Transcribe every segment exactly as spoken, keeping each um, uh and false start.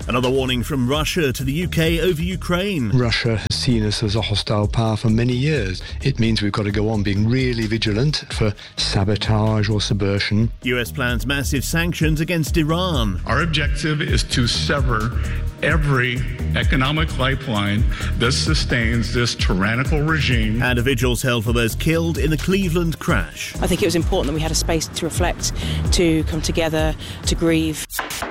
Another warning from Russia to the U K over Ukraine. Russia has seen us as a hostile power for many years. It means we've got to go on being really vigilant for sabotage or subversion. U S plans massive sanctions against Iran. Our objective is to sever every economic lifeline that sustains this tyrannical regime. And a vigil's held for those killed in the Cleveland crash. I think it was important that we had a space to reflect, to come together, to grieve.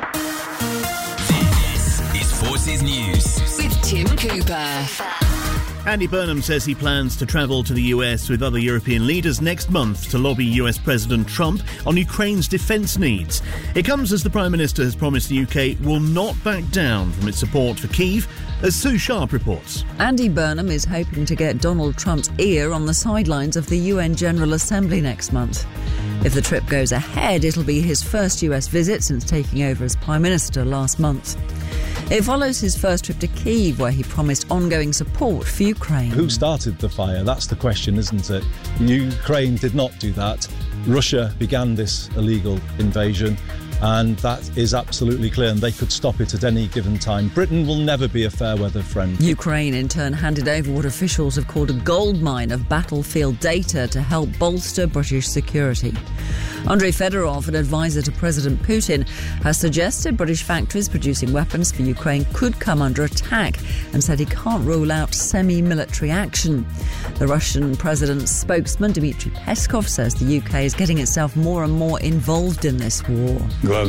This is Forces News with Tim Cooper. Andy Burnham says he plans to travel to the U S with other European leaders next month to lobby U S President Trump on Ukraine's defence needs. It comes as the Prime Minister has promised the U K will not back down from its support for Kyiv, as Sue Sharp reports. Andy Burnham is hoping to get Donald Trump's ear on the sidelines of the U N General Assembly next month. If the trip goes ahead, it'll be his first U S visit since taking over as Prime Minister last month. It follows his first trip to Kyiv, where he promised ongoing support for Ukraine. Who started the fire? That's the question, isn't it? Ukraine did not do that. Russia began this illegal invasion, and that is absolutely clear, and they could stop it at any given time. Britain will never be a fair-weather friend. Ukraine, in turn, handed over what officials have called a goldmine of battlefield data to help bolster British security. Andrei Fedorov, an advisor to President Putin, has suggested British factories producing weapons for Ukraine could come under attack and said he can't rule out semi-military action. The Russian president's spokesman, Dmitry Peskov, says the U K is getting itself more and more involved in this war.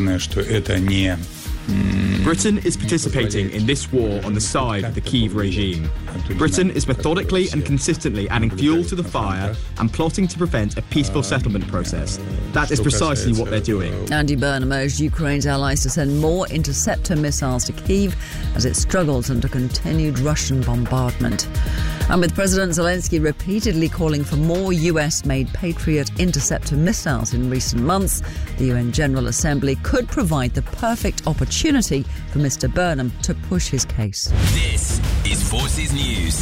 Britain is participating in this war on the side of the Kyiv regime. Britain is methodically and consistently adding fuel to the fire and plotting to prevent a peaceful settlement process. That is precisely what they're doing. Andy Burnham urged Ukraine's allies to send more interceptor missiles to Kyiv as it struggles under continued Russian bombardment. And with President Zelensky repeatedly calling for more U S-made Patriot interceptor missiles in recent months, the U N General Assembly could provide the perfect opportunity for Mister Burnham to push his case. This is Forces News.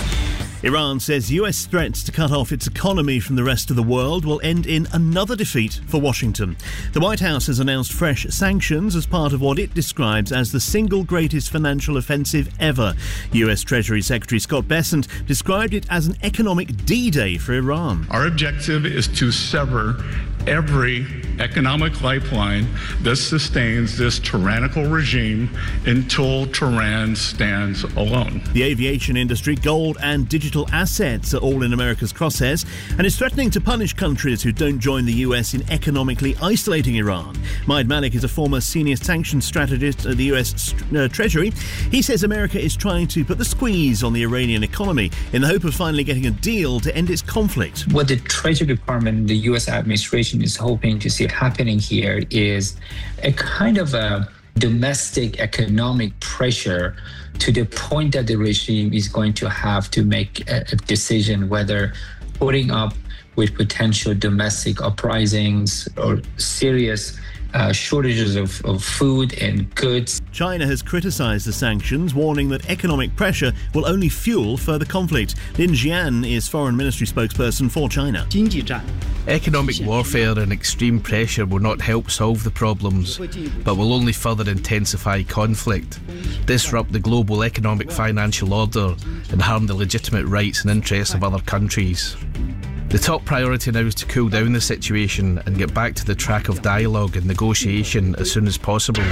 Iran says U S threats to cut off its economy from the rest of the world will end in another defeat for Washington. The White House has announced fresh sanctions as part of what it describes as the single greatest financial offensive ever. U S Treasury Secretary Scott Bessent described it as an economic D-Day for Iran. Our objective is to sever every economic lifeline that sustains this tyrannical regime until Tehran stands alone. The aviation industry, gold and digital assets are all in America's crosshairs and is threatening to punish countries who don't join the U S in economically isolating Iran. Maid Malik is a former senior sanctions strategist at the U S uh, Treasury. He says America is trying to put the squeeze on the Iranian economy in the hope of finally getting a deal to end its conflict. What the Treasury Department, the U S administration is hoping to see happening here is a kind of a domestic economic pressure to the point that the regime is going to have to make a, a decision whether putting up with potential domestic uprisings or serious Uh, shortages of, of food and goods. China has criticised the sanctions, warning that economic pressure will only fuel further conflict. Lin Jian is Foreign Ministry spokesperson for China. Economic warfare and extreme pressure will not help solve the problems, but will only further intensify conflict, disrupt the global economic financial order, and harm the legitimate rights and interests of other countries. The top priority now is to cool down the situation and get back to the track of dialogue and negotiation as soon as possible.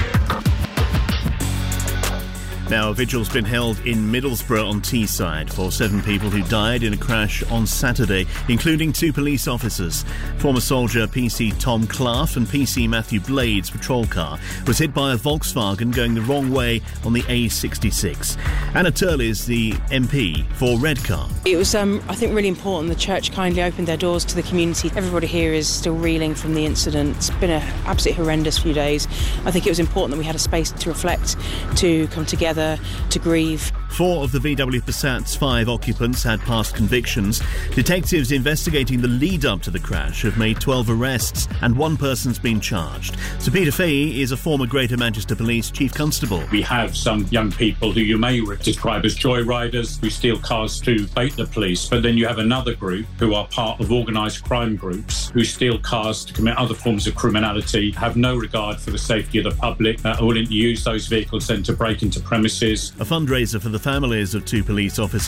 Now, a vigil's been held in Middlesbrough on Teesside for seven people who died in a crash on Saturday, including two police officers. Former soldier P C Tom Clough and P C Matthew Blade's patrol car was hit by a Volkswagen going the wrong way on the A sixty-six. Anna Turley is the M P for Redcar. It was, um, I think, really important. The church kindly opened their doors to the community. Everybody here is still reeling from the incident. It's been an absolutely horrendous few days. I think it was important that we had a space to reflect, to come together, to grieve. Four of the V W Passat's five occupants had past convictions. Detectives investigating the lead-up to the crash have made twelve arrests and one person's been charged. Sir Peter Fahey is a former Greater Manchester Police Chief Constable. We have some young people who you may describe as joyriders who steal cars to bait the police, but then you have another group who are part of organised crime groups who steal cars to commit other forms of criminality, have no regard for the safety of the public, uh, are willing to use those vehicles then to break into premises. A fundraiser for the families of two police officers